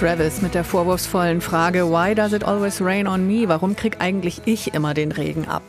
Travis mit der vorwurfsvollen Frage Why does it always rain on me? Warum krieg eigentlich ich immer den Regen ab?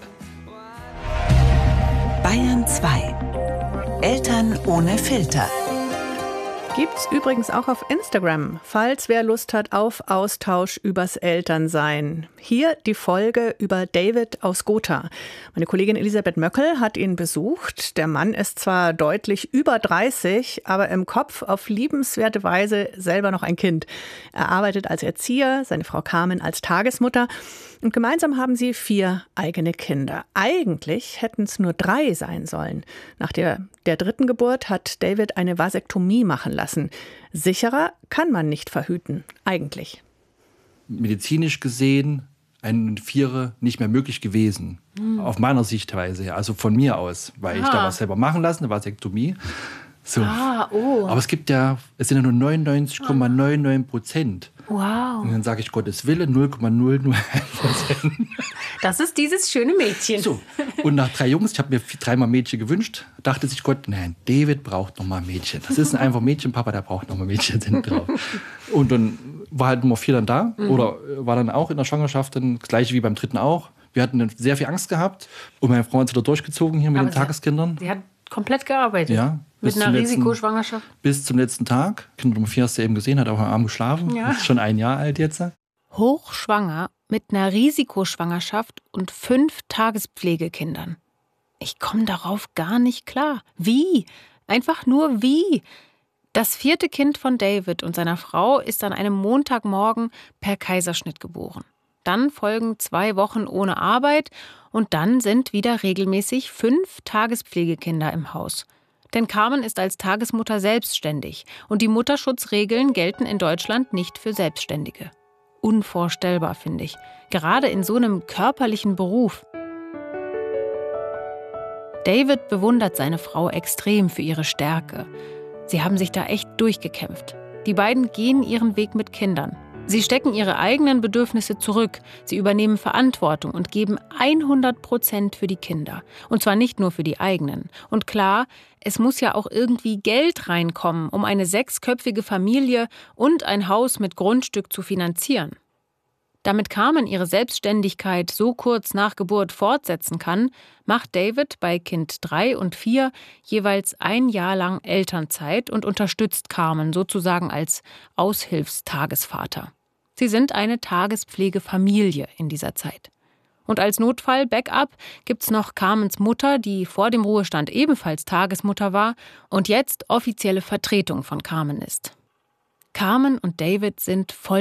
Bayern 2. Eltern ohne Filter. Gibt's übrigens auch auf Instagram, falls wer Lust hat auf Austausch übers Elternsein. Hier die Folge über David aus Gotha. Meine Kollegin Elisabeth Möckel hat ihn besucht. Der Mann ist zwar deutlich über 30, aber im Kopf auf liebenswerte Weise selber noch ein Kind. Er arbeitet als Erzieher, seine Frau Carmen als Tagesmutter. Und gemeinsam haben sie 4 eigene Kinder. Eigentlich hätten es nur 3 sein sollen. Nach der 3. Geburt hat David eine Vasektomie machen lassen. Sicherer kann man nicht verhüten, eigentlich. Medizinisch gesehen ein Vierer nicht mehr möglich gewesen. Auf meiner Sichtweise, also von mir aus. Weil ich da was selber machen lassen, eine Vasektomie. So. Aber es sind ja nur 99,99%. Wow. Und dann sage ich, Gottes Wille, 0,001%. Das ist dieses schöne Mädchen. So. Und nach 3 Jungs, ich habe mir 3-mal Mädchen gewünscht, dachte sich Gott, nein, David braucht noch mal ein Mädchen. Das ist einfach Mädchenpapa, der braucht noch mal Mädchen hinten drauf. Und dann war halt Nummer 4 dann da. Oder war dann auch in der Schwangerschaft dann das gleiche wie beim 3. auch. Wir hatten dann sehr viel Angst gehabt. Und meine Frau hat sich da durchgezogen hier mit den Tageskindern. Sie hat komplett gearbeitet. Ja. Mit einer Risikoschwangerschaft. Bis zum letzten Tag. Kind Nummer 4 hast du eben gesehen, hat auch am Arm geschlafen. Ja. Ist schon 1 Jahr alt jetzt. Hochschwanger mit einer Risikoschwangerschaft und 5 Tagespflegekindern. Ich komme darauf gar nicht klar. Wie? Einfach nur wie? Das 4. Kind von David und seiner Frau ist an einem Montagmorgen per Kaiserschnitt geboren. Dann folgen 2 Wochen ohne Arbeit und dann sind wieder regelmäßig 5 Tagespflegekinder im Haus. Denn Carmen ist als Tagesmutter selbstständig und die Mutterschutzregeln gelten in Deutschland nicht für Selbstständige. Unvorstellbar, finde ich. Gerade in so einem körperlichen Beruf. David bewundert seine Frau extrem für ihre Stärke. Sie haben sich da echt durchgekämpft. Die beiden gehen ihren Weg mit Kindern. Sie stecken ihre eigenen Bedürfnisse zurück. Sie übernehmen Verantwortung und geben 100% für die Kinder. Und zwar nicht nur für die eigenen. Und klar, es muss ja auch irgendwie Geld reinkommen, um eine 6-köpfige Familie und ein Haus mit Grundstück zu finanzieren. Damit Carmen ihre Selbstständigkeit so kurz nach Geburt fortsetzen kann, macht David bei Kind 3 und 4 jeweils 1 Jahr lang Elternzeit und unterstützt Carmen sozusagen als Aushilfstagesvater. Sie sind eine Tagespflegefamilie in dieser Zeit. Und als Notfall-Backup gibt's noch Carmens Mutter, die vor dem Ruhestand ebenfalls Tagesmutter war und jetzt offizielle Vertretung von Carmen ist. Carmen und David sind voll